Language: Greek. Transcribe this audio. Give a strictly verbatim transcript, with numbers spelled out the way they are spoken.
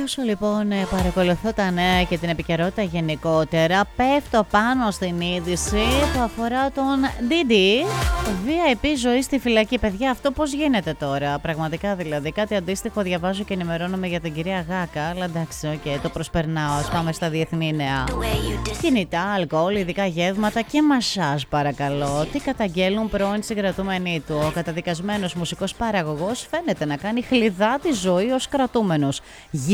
όσο λοιπόν παρακολουθώ τα νέα και την επικαιρότητα γενικότερα, πέφτω πάνω στην είδηση που αφορά τον Ντίντι. βι άι πι ζωή στη φυλακή. Παιδιά, αυτό πώς γίνεται τώρα? Πραγματικά δηλαδή. Κάτι αντίστοιχο διαβάζω και ενημερώνομαι για την κυρία Γάκα. Αλλά εντάξει, okay, το προσπερνάω. Ας πάμε στα διεθνή νέα. Κινητά, αλκοόλ, ειδικά γεύματα και μασάζ, παρακαλώ. Τι καταγγέλνουν πρώην συγκρατούμενοι του? Ο καταδικασμένος μουσικός παραγωγός φαίνεται να κάνει χλιδά τη ζωή ως κρατούμενος.